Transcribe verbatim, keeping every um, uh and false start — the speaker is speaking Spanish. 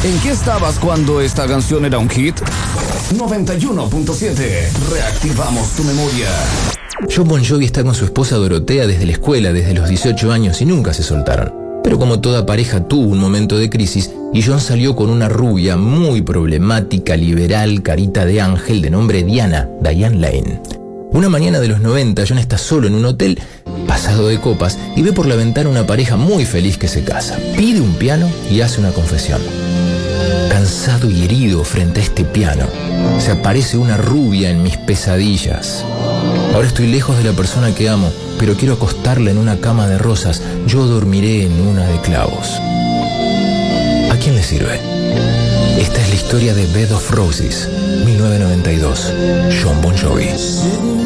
¿En qué estabas cuando esta canción era un hit? noventa y uno punto siete. Reactivamos tu memoria. Jon Bon Jovi está con su esposa Dorotea desde la escuela, desde los dieciocho años, y nunca se soltaron. Pero como toda pareja tuvo un momento de crisis y Jon salió con una rubia muy problemática, liberal, carita de ángel de nombre Diana, Diane Lane. Una mañana de los noventa, Jon está solo en un hotel, pasado de copas, y ve por la ventana una pareja muy feliz que se casa. Pide un piano y hace una confesión. Cansado y herido frente a este piano, se aparece una rubia en mis pesadillas. Ahora estoy lejos de la persona que amo, pero quiero acostarla en una cama de rosas. Yo dormiré en una de clavos. ¿A quién le sirve? Esta es la historia de Bed of Roses, mil novecientos noventa y dos. Jon Bon Jovi.